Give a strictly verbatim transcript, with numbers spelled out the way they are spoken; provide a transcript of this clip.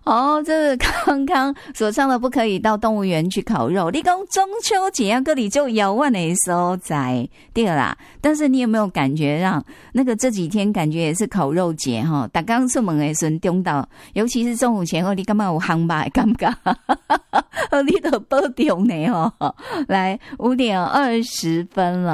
哦，这是康康所唱的不可以到动物园去烤肉。你讲中秋节啊，这里就遥远的所在，对啦。但是你有没有感觉让那个这几天感觉也是烤肉节哈？大刚出门的时候中到，尤其是中午前后，你感觉有烘吧的感觉？你都保重呢哈。来，五点二十分了。